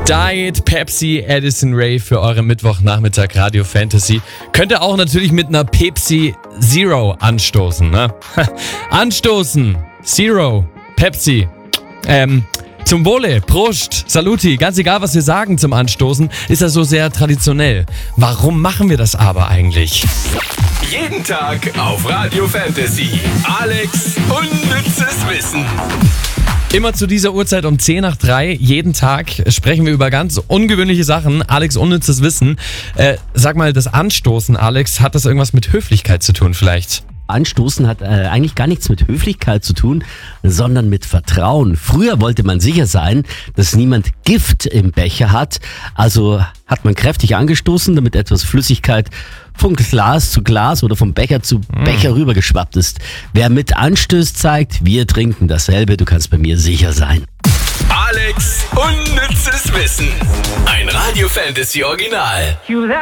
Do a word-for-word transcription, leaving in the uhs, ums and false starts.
Diet Pepsi Addison Rae für euren Mittwochnachmittag Radio Fantasy. Könnt ihr auch natürlich mit einer Pepsi Zero anstoßen, ne? Anstoßen, Zero, Pepsi. Ähm, zum Wohle, Prost, Saluti, ganz egal was wir sagen zum Anstoßen, ist das so sehr traditionell. Warum machen wir das aber eigentlich? Jeden Tag auf Radio Fantasy. Alex unnützes Wissen. Immer zu dieser Uhrzeit um zehn nach drei, jeden Tag sprechen wir über ganz ungewöhnliche Sachen. Alex, unnützes Wissen. Äh, sag mal, das Anstoßen, Alex, hat das irgendwas mit Höflichkeit zu tun vielleicht? Anstoßen hat äh, eigentlich gar nichts mit Höflichkeit zu tun, sondern mit Vertrauen. Früher wollte man sicher sein, dass niemand Gift im Becher hat. Also hat man kräftig angestoßen, damit etwas Flüssigkeit von Glas zu Glas oder vom Becher zu Becher mm. rübergeschwappt ist. Wer mit anstößt, zeigt, wir trinken dasselbe. Du kannst bei mir sicher sein. Alex unnützes Wissen. Ein Radio Fantasy Original.